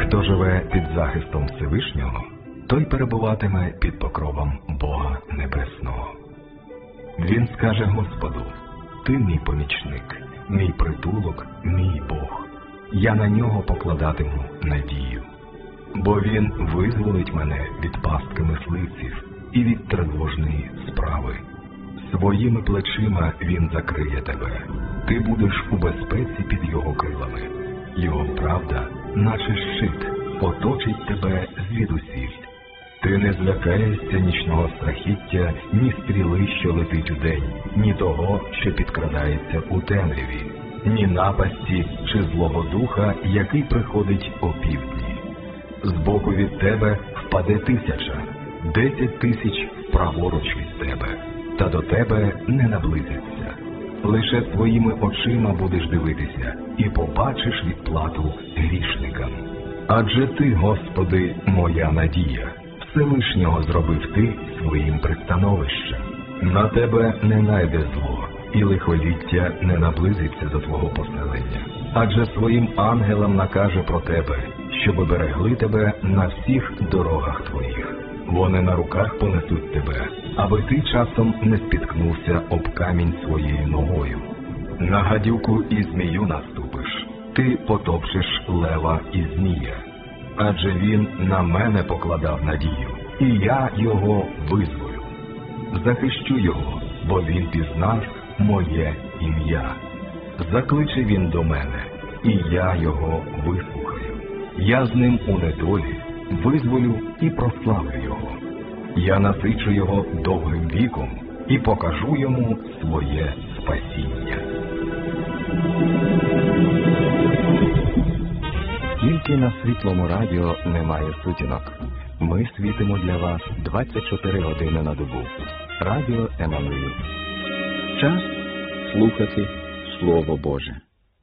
Хто живе під захистом Всевишнього, той перебуватиме під покровом Бога Небесного. Він скаже Господу: «Ти мій помічник, мій притулок, мій Бог. Я на нього покладатиму надію. Бо він визволить мене від пастки мисливців і від тривожної справи. Своїми плечима він закриє тебе. Ти будеш у безпеці під його крилами. Його правда, наче щит, оточить тебе звідусіль. Ти не злякаєшся нічного страхіття, ні стріли, що летить удень, ні того, що підкрадається у темряві, ні напасті чи злого духа, який приходить опівдні. Збоку від тебе впаде 1000, 10 тисяч праворуч від тебе, та до тебе не наблизиться. Лише своїми очима будеш дивитися і побачиш відплату грішникам. Адже ти, Господи, моя надія, Всевишнього зробив ти своїм пристановищем. На тебе не найде зло, і лихоліття не наблизиться до твого поселення. Адже своїм ангелам накаже про тебе, щоби берегли тебе на всіх дорогах твоїх. Вони на руках понесуть тебе, аби ти часом не спіткнувся об камінь своєю ногою. На гадюку і змію наступиш, ти потопчеш лева і змія. Адже він на мене покладав надію, і я його визволю. Захищу його, бо він пізнав моє ім'я. Закличе він до мене, і я його вислухаю. Я з ним у недолі визволю і прославлю його. Я насичу його довгим віком і покажу йому своє спасіння. Тільки на Світлому радіо немає сутінок. Ми світимо для вас 24 години на добу. Радіо Еммануїл. Час слухати Слово Боже.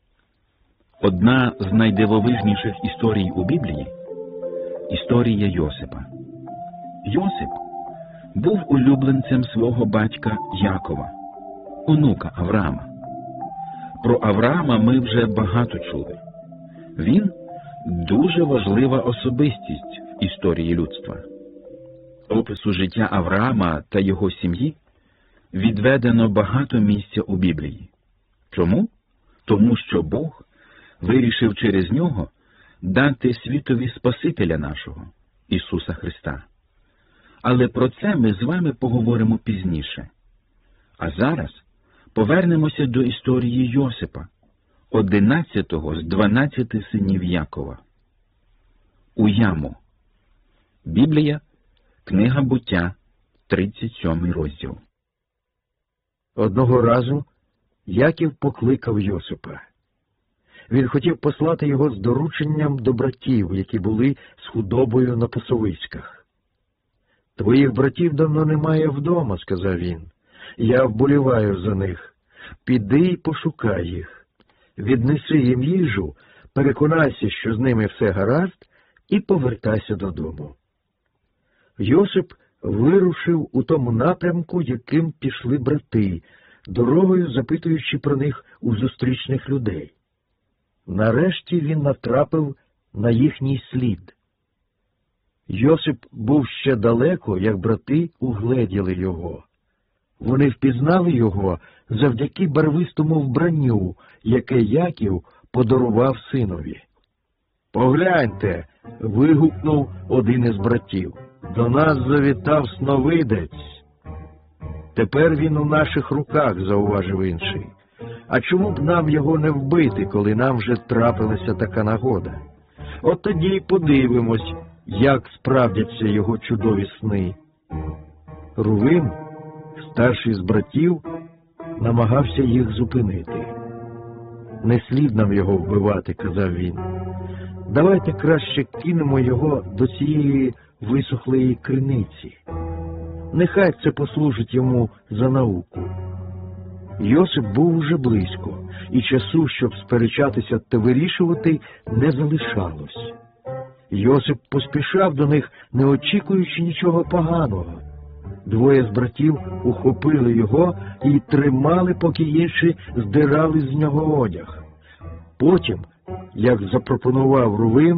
Одна з найдивовижніших історій у Біблії – історія Йосипа. Йосип був улюбленцем свого батька Якова, онука Авраама. Про Авраама ми вже багато чули. Він – дуже важлива особистість в історії людства. Опису життя Авраама та його сім'ї відведено багато місця у Біблії. Чому? Тому що Бог вирішив через нього дати світові Спасителя нашого, Ісуса Христа. Але про це ми з вами поговоримо пізніше. А зараз повернемося до історії Йосипа, 11-го з 12 синів Якова. У яму. Біблія, книга Буття, 37 розділ. Одного разу Яків покликав Йосипа. Він хотів послати його з дорученням до братів, які були з худобою на пасовиськах. «Твоїх братів давно немає вдома», – сказав він. «Я вболіваю за них. Піди й пошукай їх. Віднеси їм їжу, переконайся, що з ними все гаразд, і повертайся додому». Йосип вирушив у тому напрямку, яким пішли брати, дорогою запитуючи про них у зустрічних людей. Нарешті він натрапив на їхній слід. Йосип був ще далеко, як брати угледіли його. Вони впізнали його завдяки барвистому вбранню, яке Яків подарував синові. «Погляньте!» – вигукнув один із братів. «До нас завітав сновидець!» «Тепер він у наших руках», – зауважив інший. «А чому б нам його не вбити, коли нам вже трапилася така нагода? От тоді й подивимось, як справдяться його чудові сни». Рувим, старший з братів, намагався їх зупинити. «Не слід нам його вбивати», – казав він. «Давайте краще кинемо його до цієї висохлої криниці. Нехай це послужить йому за науку». Йосип був уже близько, і часу, щоб сперечатися та вирішувати, не залишалось. Йосип поспішав до них, не очікуючи нічого поганого. Двоє з братів ухопили його і тримали, поки інші здирали з нього одяг. Потім, як запропонував Рувим,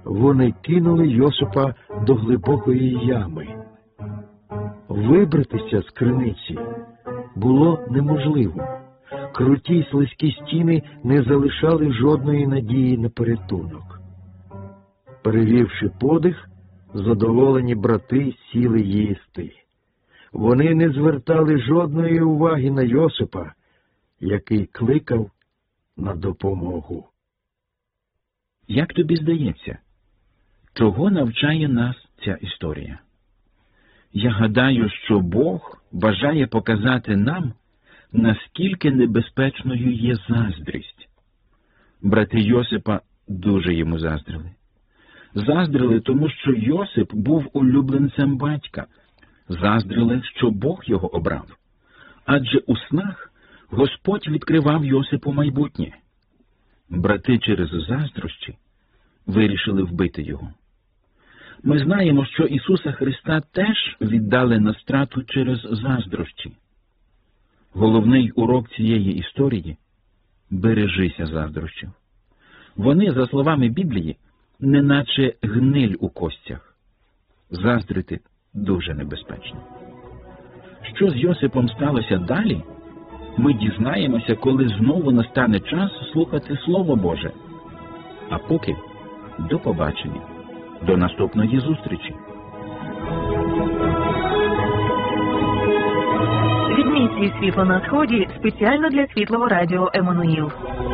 вони кинули Йосипа до глибокої ями. Вибратися з криниці було неможливо. Круті й слизькі стіни не залишали жодної надії на порятунок. Перевівши подих, задоволені брати сіли їсти. Вони не звертали жодної уваги на Йосипа, який кликав на допомогу. Як тобі здається, чого навчає нас ця історія? Я гадаю, що Бог бажає показати нам, наскільки небезпечною є заздрість. Брати Йосипа дуже йому заздрили. Заздрили, тому що Йосип був улюбленцем батька. Заздрили, що Бог його обрав. Адже у снах Господь відкривав Йосипу майбутнє. Брати через заздрощі вирішили вбити його. Ми знаємо, що Ісуса Христа теж віддали на страту через заздрощі. Головний урок цієї історії – бережися заздрощів. Вони, за словами Біблії, неначе гниль у костях. Заздрити дуже небезпечно. Що з Йосипом сталося далі, ми дізнаємося, коли знову настане час слухати Слово Боже. А поки до побачення, до наступної зустрічі. Від місії «Світло на сході» спеціально для Світлого радіо «Еммануїл».